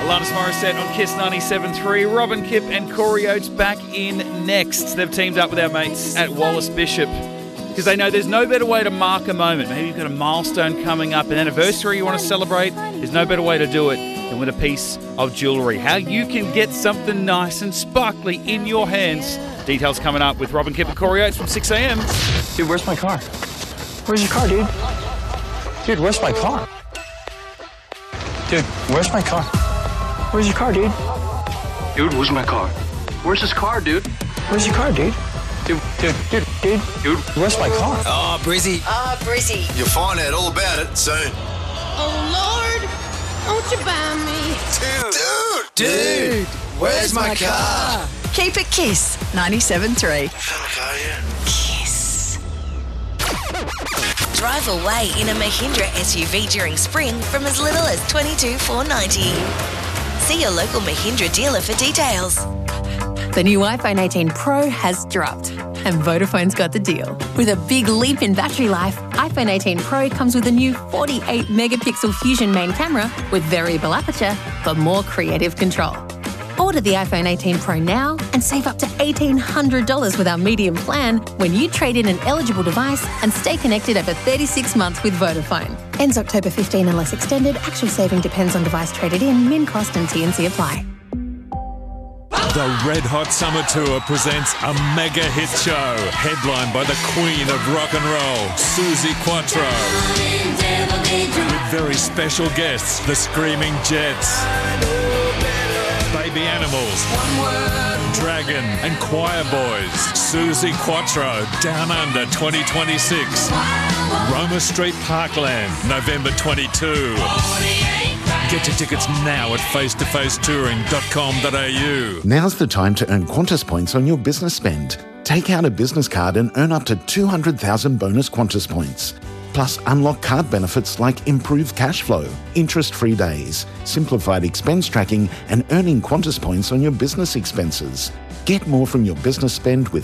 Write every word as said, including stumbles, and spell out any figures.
Alanis Morissette on Kiss ninety-seven point three. Robin Kipp and Corey Oates back in next. They've teamed up with our mates at Wallace Bishop because they know there's no better way to mark a moment. Maybe you've got a milestone coming up, an anniversary you want to celebrate. There's no better way to do it than with a piece of jewellery. How you can get something nice and sparkly in your hands. Details coming up with Robin Kipp and Corey Oates from six a.m. Dude, where's my car? Where's your car, dude? Dude, where's my car? Dude, where's my car? Where's your car, dude? Dude, where's my car? Where's his car, dude? Where's your car, dude? Dude, dude, dude, dude, dude, where's my car? Oh, Brizzy. Ah, oh, Brizzy. You'll find out all about it soon. Oh, Lord, don't you buy me? Dude, dude, dude, where's my car? Keep it Kiss ninety-seven point three. Fuck, are you? Kiss. Drive away in a Mahindra S U V during spring from as little as twenty-two thousand four hundred ninety dollars. See your local Mahindra dealer for details. The new iPhone eighteen Pro has dropped, and Vodafone's got the deal. With a big leap in battery life, iPhone eighteen Pro comes with a new forty-eight megapixel Fusion main camera with variable aperture for more creative control. Order the iPhone eighteen Pro now and save up to eighteen hundred dollars with our medium plan when you trade in an eligible device and stay connected over thirty-six months with Vodafone. Ends October fifteenth unless extended. Actual saving depends on device traded in. Min cost and T and C apply. The Red Hot Summer Tour presents a mega hit show headlined by the queen of rock and roll, Suzi Quatro. With very special guests, the Screaming Jets, Baby Animals, Dragon and Choir Boys. Suzi Quatro, Down Under twenty twenty-six. Roma Street Parkland, November twenty-second. Get your tickets now at face to face touring dot com dot a u. Now's the time to earn Qantas points on your business spend. Take out a business card and earn up to two hundred thousand bonus Qantas points. Plus, unlock card benefits like improved cash flow, interest-free days, simplified expense tracking, and earning Qantas points on your business expenses. Get more from your business spend with